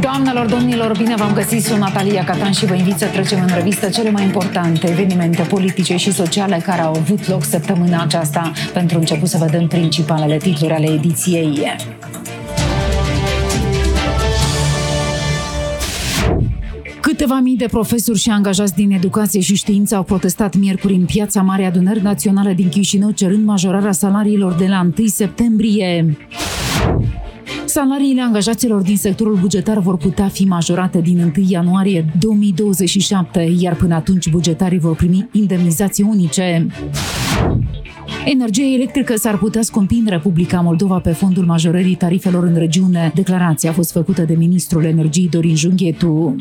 Doamnelor, domnilor, bine v-am găsit, sunt Natalia Catan și vă invit să trecem în revistă cele mai importante evenimente politice și sociale care au avut loc săptămâna aceasta. Pentru început să vedem principalele titluri ale ediției. Câteva mii de profesori și angajați din educație și știință au protestat miercuri în Piața Marii Adunări Naționale din Chișinău, cerând majorarea salariilor de la 1 septembrie. Salariile angajaților din sectorul bugetar vor putea fi majorate din 1 ianuarie 2027, iar până atunci bugetarii vor primi indemnizații unice. Energia electrică s-ar putea scumpi în Republica Moldova pe fondul majorării tarifelor în regiune. Declarația a fost făcută de ministrul energiei Dorin Junghetu.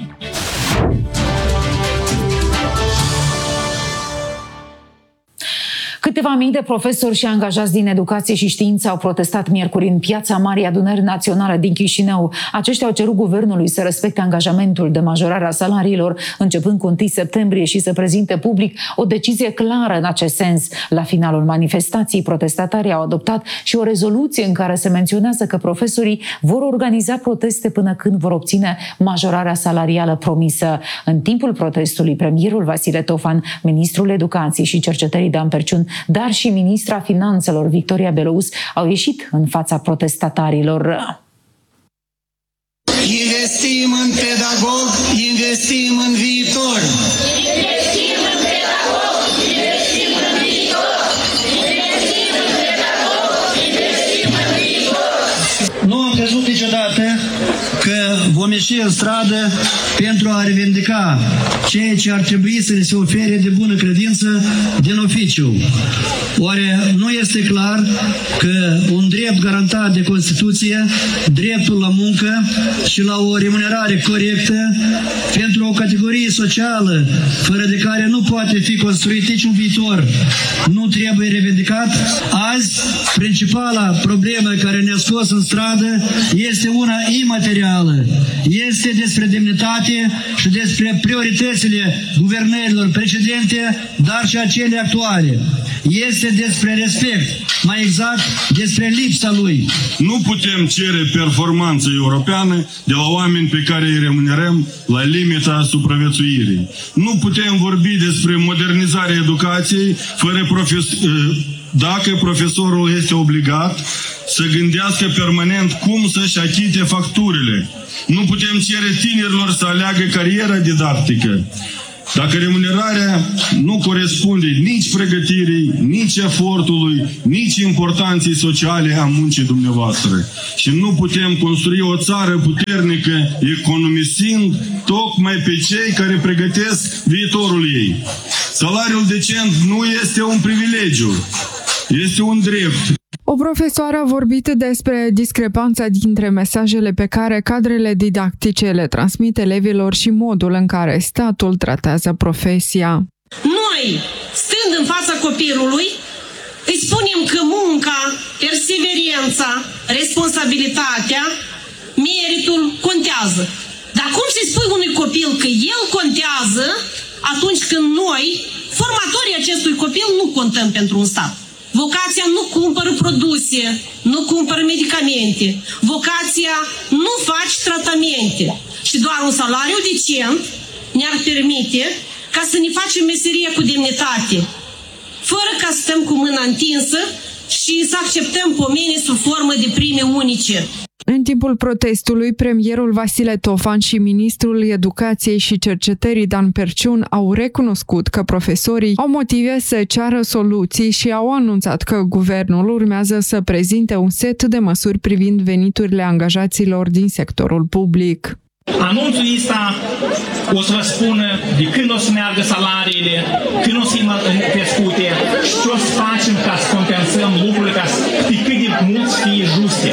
Câteva mii de profesori și angajați din educație și știință au protestat miercuri în Piața Marii Adunări Naționale din Chișinău. Aceștia au cerut guvernului să respecte angajamentul de majorare a salariilor începând cu 1 septembrie și să prezinte public o decizie clară în acest sens. La finalul manifestației, protestatarii au adoptat și o rezoluție în care se menționează că profesorii vor organiza proteste până când vor obține majorarea salarială promisă. În timpul protestului, premierul Vasile Tofan, ministrul Educației și Cercetării Dan Perciun, dar și ministra Finanțelor Victoria Belouz au ieșit în fața protestatarilor. Investim în pedagog, investim în viitor. Investim în pedagog, investim în viitor. Investim în pedagog, investim în viitor. Nu am crezut niciodată că vom ieși în stradă pentru a revendica ceea ce ar trebui să ne se ofere de bună credință din oficiu. Oare nu este clar că un drept garantat de Constituție, dreptul la muncă și la o remunerare corectă pentru o categorie socială fără de care nu poate fi construit niciun viitor, nu trebuie revendicat? Azi, principala problemă care ne-a scos în stradă este una imaterială. Este despre demnitate și despre prioritățile guvernărilor precedente, dar și acele actuale. Este despre respect, mai exact despre lipsa lui. Nu putem cere performanță europeană de la oameni pe care îi remunerăm la limita supraviețuirii. Nu putem vorbi despre modernizarea educației dacă profesorul este obligat să gândească permanent cum să-și achite facturile. Nu putem cere tinerilor să aleagă cariera didactică dacă remunerarea nu corespunde nici pregătirii, nici efortului, nici importanței sociale a muncii dumneavoastră. Și nu putem construi o țară puternică economisind tocmai pe cei care pregătesc viitorul ei. Salariul decent nu este un privilegiu, este un drept. O profesoară a vorbit despre discrepanța dintre mesajele pe care cadrele didactice le transmit elevilor și modul în care statul tratează profesia. Noi, stând în fața copilului, îi spunem că munca, perseverența, responsabilitatea, meritul contează. Dar cum să-i spui unui copil că el contează atunci când noi, formatorii acestui copil, nu contăm pentru un stat? Vocația nu cumpără produse, nu cumpără medicamente. Vocația nu faci tratamente. Și doar un salariu decent ne-ar permite ca să ne facem meseria cu demnitate, fără ca să stăm cu mâna întinsă și să acceptăm pomenii sub formă de prime unice. În timpul protestului, premierul Vasile Tofan și ministrul Educației și Cercetării Dan Perciun au recunoscut că profesorii au motive să ceară soluții și au anunțat că guvernul urmează să prezinte un set de măsuri privind veniturile angajaților din sectorul public. Anunțul ăsta o să vă spună de când o să meargă salariile, când o să fie crescute și ce o să facem ca să compensăm lucrurile, ca să cât de mult să fie juste.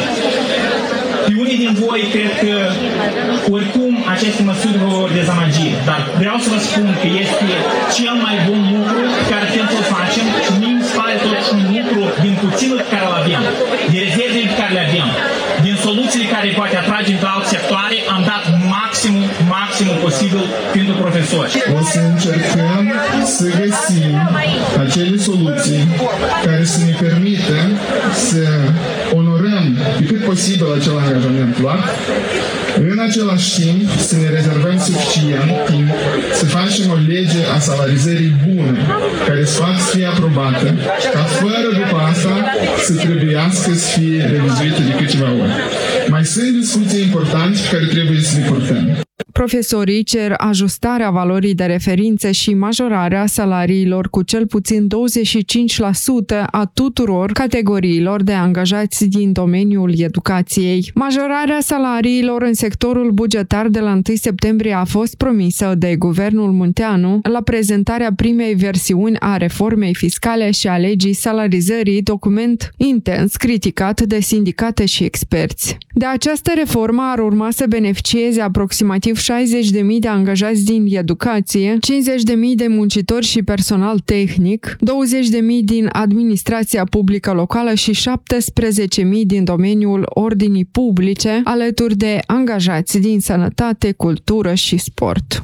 Pe unii din voi cred că oricum aceste măsuri vă vor dezamăgi, dar vreau să vă spun că este cel mai bun lucru pe care putem să-l facem și mie mi se pare totuși un lucru din puținul pe care îl avem, din rezervele pe care le avem, din soluțiile care poate atragem de alte sectoare, am dat maximul posibil pentru profesori. O să încercăm să găsim acele soluții care să ne permită să onorăm pe cât posibil acel angajament luat, În același timp, să ne rezervăm suficient timp să facem o lege a salarizării bune, care să poată fi aprobată, ca fără după asta să trebuiască să fie revizuită de câteva ori. Mai sunt discuții importante pe care trebuie să le purtăm. Profesorii cer ajustarea valorii de referință și majorarea salariilor cu cel puțin 25% a tuturor categoriilor de angajați din domeniul educației. Majorarea salariilor în sectorul bugetar de la 1 septembrie a fost promisă de Guvernul Munteanu la prezentarea primei versiuni a reformei fiscale și a legii salarizării, document intens criticat de sindicate și experți. De această reformă ar urma să beneficieze aproximativ 60.000 de angajați din educație, 50.000 de muncitori și personal tehnic, 20.000 din administrația publică locală și 17.000 din domeniul ordinii publice, alături de angajați din sănătate, cultură și sport.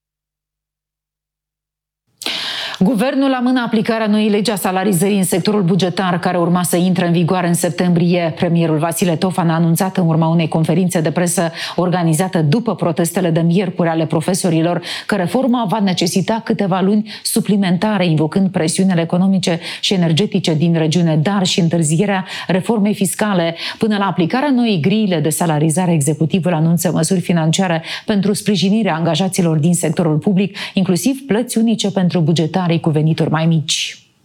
Guvernul amână aplicarea noii legi a salarizării în sectorul bugetar, care urma să intre în vigoare în septembrie. Premierul Vasile Tofan a anunțat în urma unei conferințe de presă organizată după protestele de miercuri ale profesorilor că reforma va necesita câteva luni suplimentare, invocând presiunile economice și energetice din regiune, dar și întârzierea reformei fiscale. Până la aplicarea noii grille de salarizare, executivul anunță măsuri financiare pentru sprijinirea angajaților din sectorul public, inclusiv plăți unice pentru bugetarii cu venituri mai mici.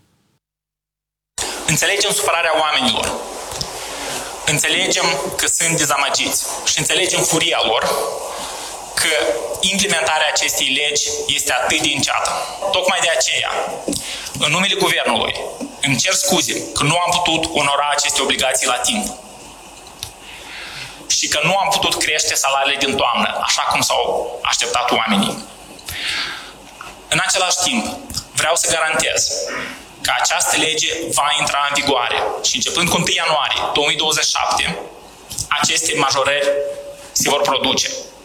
Înțelegem supărarea oamenilor, înțelegem că sunt dezamăgiți și înțelegem furia lor că implementarea acestei legi este atât de înceată. Tocmai de aceea, în numele Guvernului, îmi cer scuze că nu am putut onora aceste obligații la timp și că nu am putut crește salariile din toamnă, așa cum s-au așteptat oamenii. În același timp, vreau să garantez că această lege va intra în vigoare și începând cu 1 ianuarie 2027, aceste majorări se vor produce.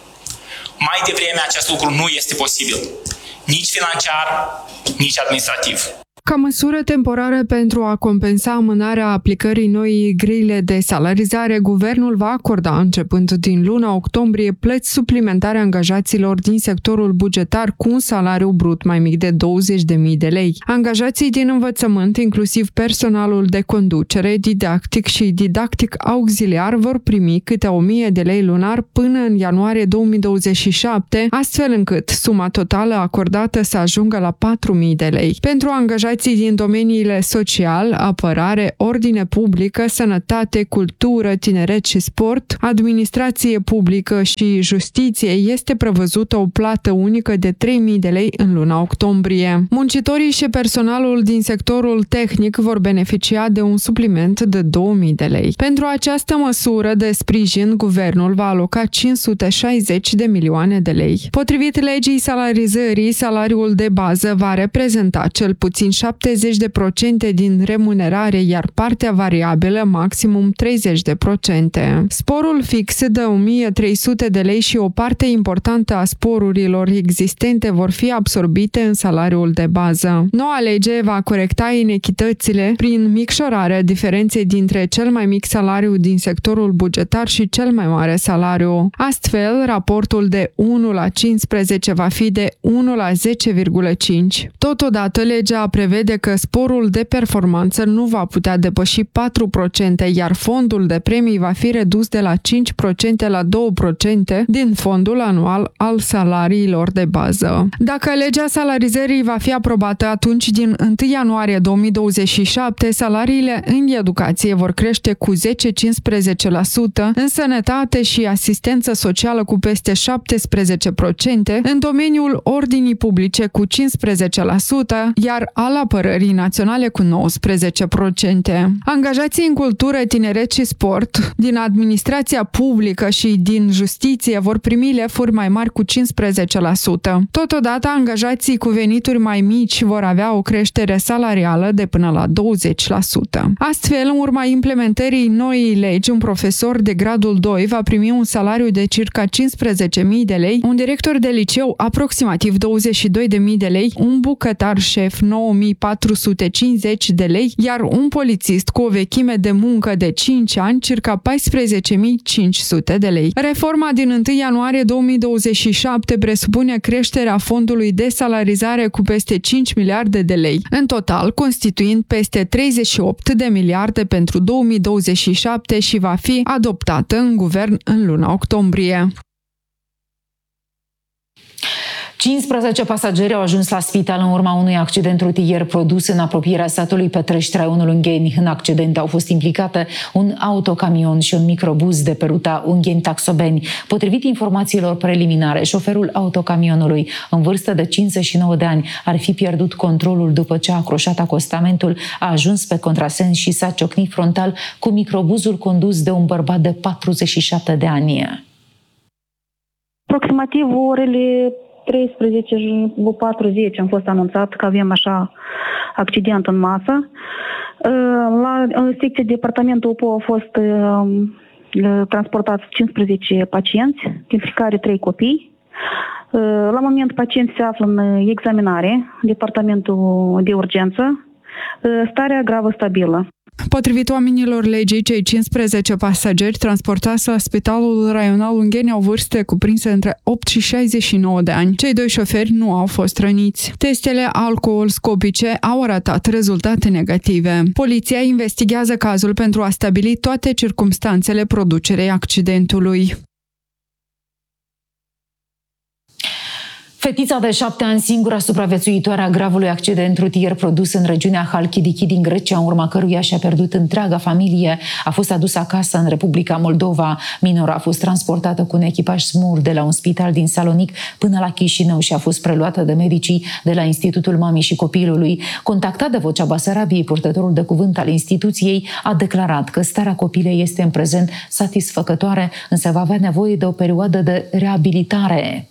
Mai devreme acest lucru nu este posibil, nici financiar, nici administrativ. Ca măsură temporară pentru a compensa amânarea aplicării noii grile de salarizare, guvernul va acorda, începând din luna octombrie, plăți suplimentare angajaților din sectorul bugetar cu un salariu brut mai mic de 20.000 de lei. Angajații din învățământ, inclusiv personalul de conducere, didactic și didactic auxiliar, vor primi câte 1.000 de lei lunar până în ianuarie 2027, astfel încât suma totală acordată să ajungă la 4.000 de lei. Pentru angajații din domeniile social, apărare, ordine publică, sănătate, cultură, tineret și sport, administrație publică și justiție, este prevăzută o plată unică de 3.000 de lei în luna octombrie. Muncitorii și personalul din sectorul tehnic vor beneficia de un supliment de 2.000 de lei. Pentru această măsură de sprijin, guvernul va aloca 560 de milioane de lei. Potrivit legii salarizării, salariul de bază va reprezenta cel puțin 70% din remunerare, iar partea variabilă maximum 30%. Sporul fix de 1.300 de lei și o parte importantă a sporurilor existente vor fi absorbite în salariul de bază. Noua lege va corecta inechitățile prin micșorarea diferenței dintre cel mai mic salariu din sectorul bugetar și cel mai mare salariu. Astfel, raportul de 1 la 15 va fi de 1 la 10,5. Totodată, legea prevede că sporul de performanță nu va putea depăși 4%, iar fondul de premii va fi redus de la 5% la 2% din fondul anual al salariilor de bază. Dacă legea salarizării va fi aprobată, atunci din 1 ianuarie 2027, salariile în educație vor crește cu 10-15%, în sănătate și asistență socială cu peste 17%, în domeniul ordinii publice cu 15%, iar al apărării naționale cu 19%. Angajații în cultură, tineret și sport, din administrația publică și din justiție vor primi lefuri mai mari cu 15%. Totodată, angajații cu venituri mai mici vor avea o creștere salarială de până la 20%. Astfel, în urma implementării noii legi, un profesor de gradul 2 va primi un salariu de circa 15.000 de lei, un director de liceu aproximativ 22.000 de lei, un bucătar șef 9.000 de lei, iar un polițist cu o vechime de muncă de 5 ani circa 14.500 de lei. Reforma din 1 ianuarie 2027 presupune creșterea fondului de salarizare cu peste 5 miliarde de lei, în total constituind peste 38 de miliarde pentru 2027 și va fi adoptată în guvern în luna octombrie. 15 pasageri au ajuns la spital în urma unui accident rutier produs în apropierea satului Pătrești, raionul Ungheni. În accident au fost implicate un autocamion și un microbuz de pe ruta Ungheni-Taxobeni. Potrivit informațiilor preliminare, șoferul autocamionului, în vârstă de 59 de ani, ar fi pierdut controlul după ce a acroșat acostamentul, a ajuns pe contrasens și s-a ciocnit frontal cu microbuzul condus de un bărbat de 47 de ani. Aproximativ orele 13:40 am fost anunțat că avem așa accident în masă. La secția departamentul OPO au fost transportați 15 pacienți, din fiecare 3 copii. La moment pacienții se află în examinare, departamentul de urgență, starea gravă stabilă. Potrivit oamenilor legii, cei 15 pasageri transportați la Spitalul Raional Ungheni au vârste cuprinse între 8 și 69 de ani. Cei 2 șoferi nu au fost răniți. Testele alcoolscopice au arătat rezultate negative. Poliția investigează cazul pentru a stabili toate circumstanțele producerei accidentului. Fetița de 7 ani, singura supraviețuitoare a gravului accident rutier produs în regiunea Halkidiki din Grecia, în urma căruia și-a pierdut întreaga familie, a fost adusă acasă în Republica Moldova. Minora a fost transportată cu un echipaj SMUR de la un spital din Salonic până la Chișinău și a fost preluată de medicii de la Institutul Mamei și Copilului. Contactat de Vocea Basarabiei, purtătorul de cuvânt al instituției a declarat că starea copilei este în prezent satisfăcătoare, însă va avea nevoie de o perioadă de reabilitare.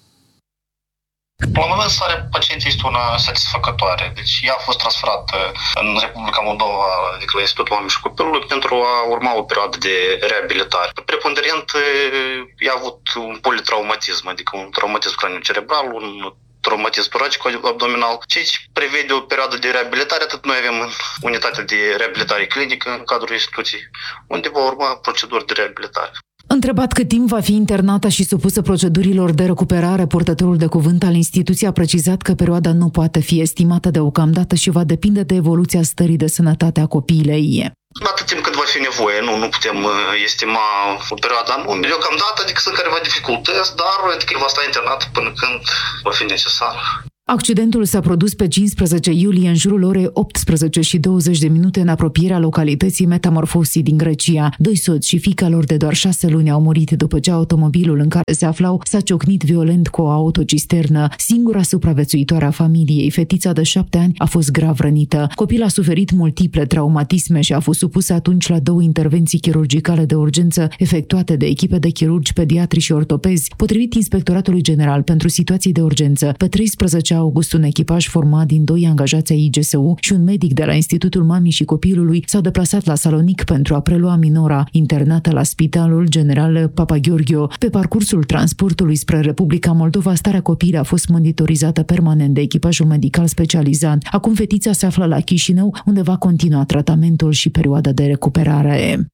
La moment, starea pacientei este una satisfăcătoare. Deci ea a fost transferată în Republica Moldova, adică la Institutul Mamei și Copilului, pentru a urma o perioadă de reabilitare. Preponderent, ea a avut un politraumatism, adică un traumatism craniocerebral, un traumatism toracico-abdominal, ceea ce prevede o perioadă de reabilitare. Atât noi avem unitatea de reabilitare clinică în cadrul instituției, unde va urma proceduri de reabilitare. Întrebat cât timp va fi internată și supusă procedurilor de recuperare, purtătorul de cuvânt al instituției a precizat că perioada nu poate fi estimată deocamdată și va depinde de evoluția stării de sănătate a copilei. Atât timp cât va fi nevoie, nu putem estima o perioadă anume. Deocamdată, adică sunt careva dificultăți, dar adică va sta internat până când va fi necesar. Accidentul s-a produs pe 15 iulie în jurul orei 18:20 în apropierea localității Metamorfosi din Grecia. 2 soți și fiica lor de doar 6 luni au murit după ce automobilul în care se aflau s-a ciocnit violent cu o autocisternă. Singura supraviețuitoare a familiei, fetița de 7 ani, a fost grav rănită. Copilul a suferit multiple traumatisme și a fost supusă atunci la 2 intervenții chirurgicale de urgență efectuate de echipe de chirurgi, pediatri și ortopezi. Potrivit Inspectoratului General pentru Situații de Urgență, pe 13 august un echipaj format din 2 angajați ai IGSU și un medic de la Institutul Mamei și Copilului s-au deplasat la Salonic pentru a prelua minora internată la Spitalul General Papagheorghiu. Pe parcursul transportului spre Republica Moldova, starea copilei a fost monitorizată permanent de echipajul medical specializat. Acum fetița se află la Chișinău, unde va continua tratamentul și perioada de recuperare.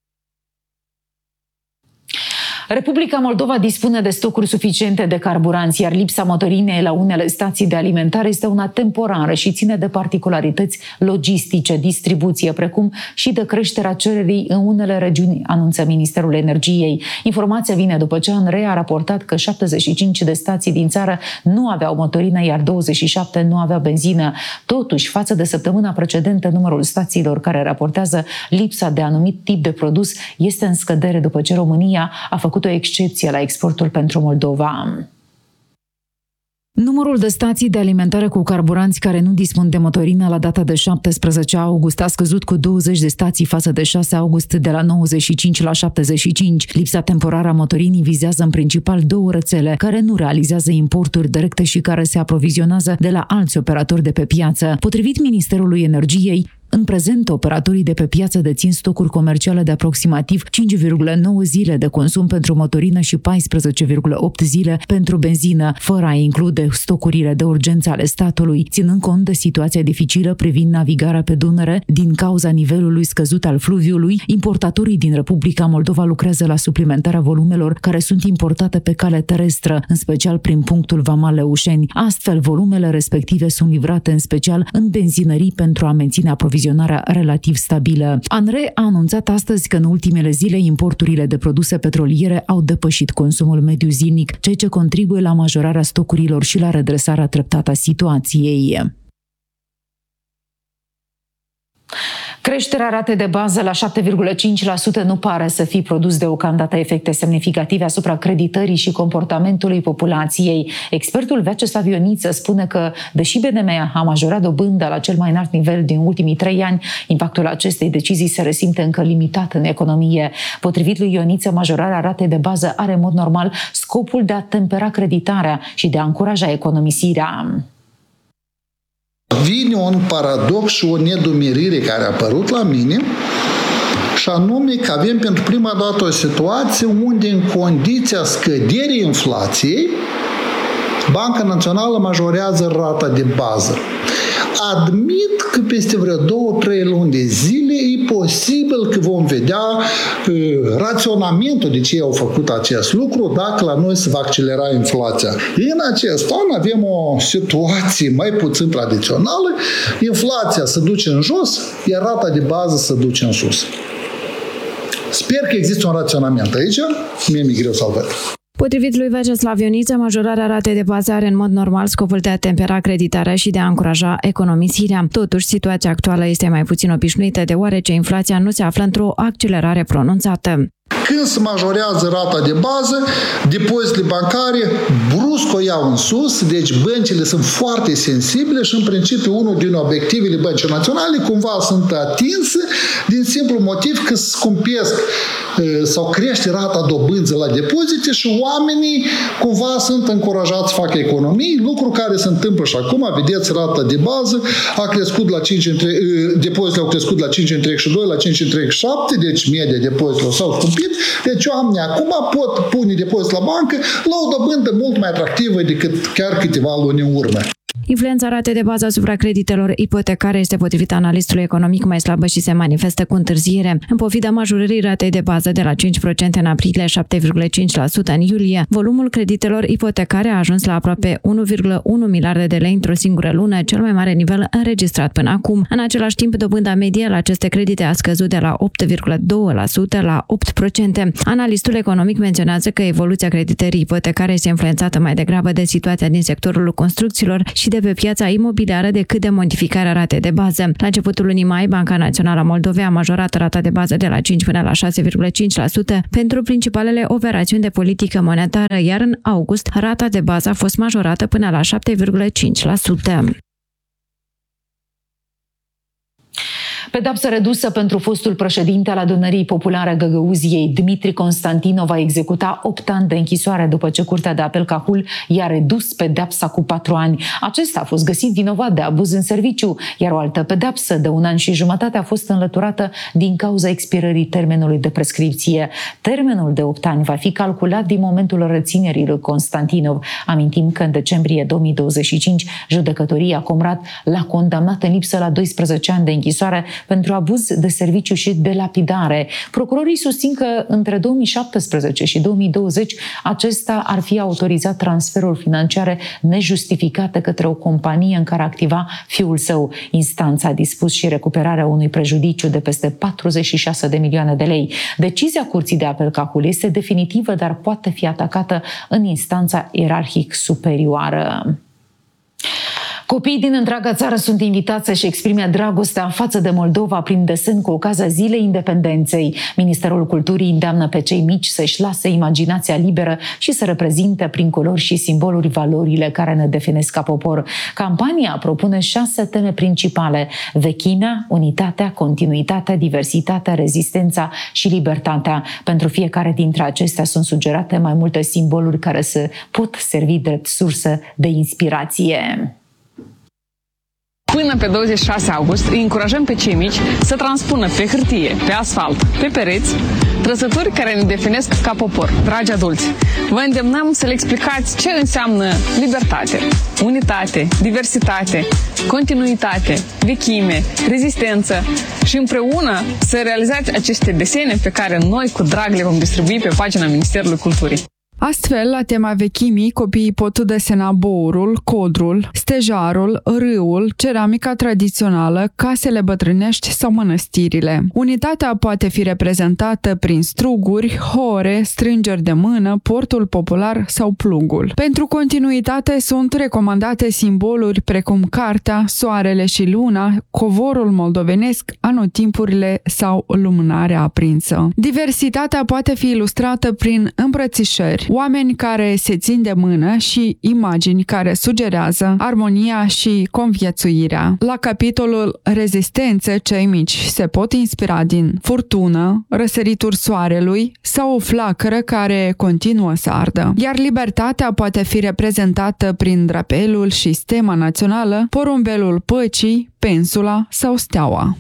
Republica Moldova dispune de stocuri suficiente de carburanți, iar lipsa motorinei la unele stații de alimentare este una temporară și ține de particularități logistice, distribuție, precum și de creșterea cererii în unele regiuni, anunță Ministerul Energiei. Informația vine după ce ANRE a raportat că 75 de stații din țară nu aveau motorină, iar 27 nu aveau benzină. Totuși, față de săptămâna precedentă, numărul stațiilor care raportează lipsa de anumit tip de produs este în scădere după ce România a făcut o excepție la exportul pentru Moldova. Numărul de stații de alimentare cu carburanți care nu dispun de motorină la data de 17 august a scăzut cu 20 de stații față de 6 august, de la 95 la 75. Lipsa temporară a motorinii vizează în principal 2 rețele care nu realizează importuri directe și care se aprovizionează de la alți operatori de pe piață. Potrivit Ministerului Energiei, În prezent, operatorii de pe piață dețin stocuri comerciale de aproximativ 5,9 zile de consum pentru motorină și 14,8 zile pentru benzină, fără a include stocurile de urgență ale statului, ținând cont de situația dificilă privind navigarea pe Dunăre din cauza nivelului scăzut al fluviului. Importatorii din Republica Moldova lucrează la suplimentarea volumelor care sunt importate pe cale terestră, în special prin punctul vamal Leușeni. Astfel, volumele respective sunt livrate în special în benzinării pentru a menține aprovizionarea relativ stabilă. ANRE a anunțat astăzi că în ultimele zile importurile de produse petroliere au depășit consumul mediu zilnic, ceea ce contribuie la majorarea stocurilor și la redresarea treptată a situației. Creșterea ratei de bază la 7,5% nu pare să fi produs deocamdată efecte semnificative asupra creditării și comportamentului populației. Expertul Vyacheslav Ioniță spune că, deși BNM a majorat dobânda la cel mai înalt nivel din ultimii 3 ani, impactul acestei decizii se resimte încă limitat în economie. Potrivit lui Ioniță, majorarea ratei de bază are în mod normal scopul de a tempera creditarea și de a încuraja economisirea. Vine un paradox și o nedumerire care a apărut la mine, și anume că avem pentru prima dată o situație unde în condiția scăderii inflației Banca Națională majorează rata de bază. Admit că peste vreo 2-3 luni de zile e posibil că vom vedea raționamentul de ce au făcut acest lucru, dacă la noi se va accelera inflația. În acest an avem o situație mai puțin tradițională, inflația se duce în jos, iar rata de bază se duce în sus. Sper că există un raționament aici, mie mi-e greu să-l văd. Potrivit lui Vyacheslav Ioniță, majorarea ratei de bază are în mod normal scopul de a tempera creditarea și de a încuraja economisirea. Totuși, situația actuală este mai puțin obișnuită, deoarece inflația nu se află într-o accelerare pronunțată. Când se majorează rata de bază, depozitele bancare brusc o iau în sus, deci băncile sunt foarte sensibile și în principiu unul din obiectivele băncii naționale cumva sunt atinse din simplu motiv că se scumpesc sau crește rata dobânzii la depozite și oamenii cumva sunt încurajați să facă economii, lucru care se întâmplă și acum. Vedeți, rata de bază a crescut la 5 depozitele au crescut la 5,32, la 5,37, deci media depozitelor s-au scumpit. Deci oamenii acum pot pune depozit la bancă la o dobândă mult mai atractivă decât chiar câteva luni în urmă. Influența ratei de bază asupra creditelor ipotecare este, potrivit analistului economic, mai slabă și se manifestă cu întârziere. În pofida majorării ratei de bază de la 5% în aprilie, 7,5% în iulie, volumul creditelor ipotecare a ajuns la aproape 1,1 miliarde de lei într-o singură lună, cel mai mare nivel înregistrat până acum. În același timp, dobânda medie la aceste credite a scăzut de la 8,2% la 8%. Analistul economic menționează că evoluția creditării ipotecare este influențată mai degrabă de situația din sectorul construcțiilor și de pe piața imobiliară decât de modificarea ratei de bază. La începutul lunii mai, Banca Națională a Moldovei a majorat rata de bază de la 5 până la 6,5% pentru principalele operațiuni de politică monetară, iar în august rata de bază a fost majorată până la 7,5%. Pedapsă redusă pentru fostul președinte al Adunării Populare Găgăuziei, Dmitri Constantinov, a executat 8 ani de închisoare după ce Curtea de Apel Cahul i-a redus pedepsa cu 4 ani. Acesta a fost găsit vinovat de abuz în serviciu, iar o altă pedepsă de 1 an și jumătate a fost înlăturată din cauza expirării termenului de prescripție. Termenul de 8 ani va fi calculat din momentul reținerii lui Constantinov. Amintim că în decembrie 2025 judecătoria Comrat l-a condamnat în lipsă la 12 ani de închisoare pentru abuz de serviciu și de lapidare. Procurorii susțin că între 2017 și 2020 acesta ar fi autorizat transferuri financiare nejustificate către o companie în care activa fiul său. Instanța a dispus și recuperarea unui prejudiciu de peste 46 de milioane de lei. Decizia Curții de Apel Cahul este definitivă, dar poate fi atacată în instanța ierarhic superioară. Copiii din întreaga țară sunt invitați să-și exprime dragostea față de Moldova prin desen cu ocazia Zilei Independenței. Ministerul Culturii îndeamnă pe cei mici să-și lase imaginația liberă și să reprezinte prin culori și simboluri valorile care ne definesc ca popor. Campania propune 6 teme principale: vechimea, unitatea, continuitatea, diversitatea, rezistența și libertatea. Pentru fiecare dintre acestea sunt sugerate mai multe simboluri care se pot servi drept sursă de inspirație. Până pe 26 august îi încurajăm pe cei mici să transpună pe hârtie, pe asfalt, pe pereți, trăsături care ne definesc ca popor. Dragi adulți, vă îndemnăm să le explicați ce înseamnă libertate, unitate, diversitate, continuitate, vechime, rezistență și împreună să realizați aceste desene pe care noi cu drag le vom distribui pe pagina Ministerului Culturii. Astfel, la tema vechimii, copiii pot desena bourul, codrul, stejarul, râul, ceramica tradițională, casele bătrânești sau mănăstirile. Unitatea poate fi reprezentată prin struguri, hore, strângeri de mână, portul popular sau plugul. Pentru continuitate sunt recomandate simboluri precum cartea, soarele și luna, covorul moldovenesc, anotimpurile sau lumânarea aprinsă. Diversitatea poate fi ilustrată prin îmbrățișări, oameni care se țin de mână și imagini care sugerează armonia și conviețuirea. La capitolul rezistențe, cei mici se pot inspira din furtună, răsărituri soarelui sau o flacără care continuă să ardă. Iar libertatea poate fi reprezentată prin drapelul și stema națională, porumbelul păcii, pensula sau steaua.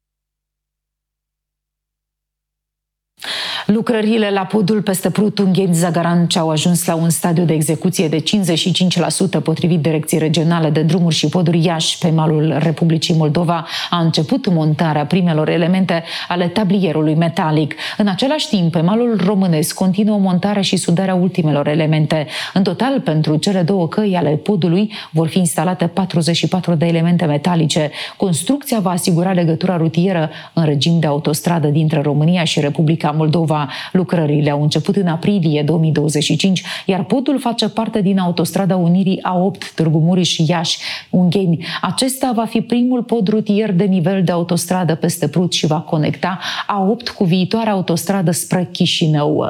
Lucrările la podul peste Prut Ungheni-Zagaranci au ajuns la un stadiu de execuție de 55%. Potrivit Direcției Regionale de Drumuri și Poduri Iași, pe malul Republicii Moldova a început montarea primelor elemente ale tablierului metalic. În același timp, pe malul românesc continuă montarea și sudarea ultimelor elemente. În total, pentru cele două căi ale podului vor fi instalate 44 de elemente metalice. Construcția va asigura legătura rutieră în regim de autostradă dintre România și Republica Moldova. Lucrările au început în aprilie 2025, iar podul face parte din autostrada Unirii A8 Târgu Mureș-Iași-Ungheni. Acesta va fi primul pod rutier de nivel de autostradă peste Prut și va conecta A8 cu viitoarea autostradă spre Chișinău.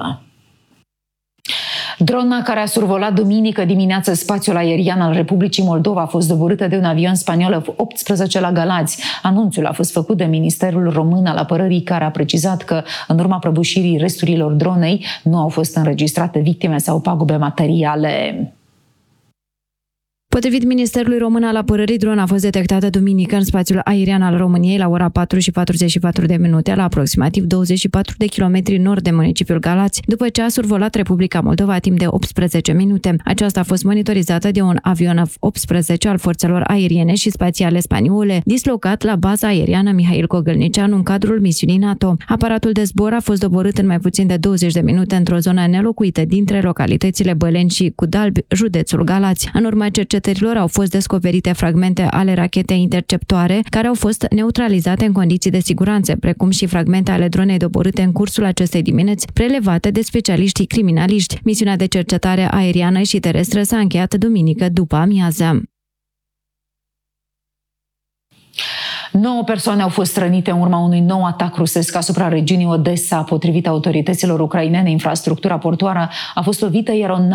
Drona care a survolat duminică dimineață spațiul aerian al Republicii Moldova a fost doborâtă de un avion spaniol F-18 la Galați. Anunțul a fost făcut de Ministerul Român al Apărării, care a precizat că, în urma prăbușirii resturilor dronei, nu au fost înregistrate victime sau pagube materiale. Potrivit Ministerului Român al Apărării, drona a fost detectată duminică în spațiul aerian al României la ora 4:44 la aproximativ 24 de kilometri nord de municipiul Galați, după ce a survolat Republica Moldova timp de 18 minute. Aceasta a fost monitorizată de un avion F-18 al forțelor aeriene și spațiale spaniole, dislocat la baza aeriană Mihail Cogălnicianu în cadrul misiunii NATO. Aparatul de zbor a fost doborât în mai puțin de 20 de minute într-o zonă nelocuită dintre localitățile Băleni și Cudalbi, județul Galați. În urma cercetărilor au fost descoperite fragmente ale rachetei interceptoare care au fost neutralizate în condiții de siguranță, precum și fragmente ale dronei doborâte în cursul acestei dimineți, prelevate de specialiștii criminaliști. Misiunea de cercetare aeriană și terestră s-a încheiat duminică după amiază. 9 persoane au fost rănite în urma unui nou atac rusesc asupra regiunii Odessa. Potrivit autorităților ucrainene, infrastructura portoară a fost lovită, iar o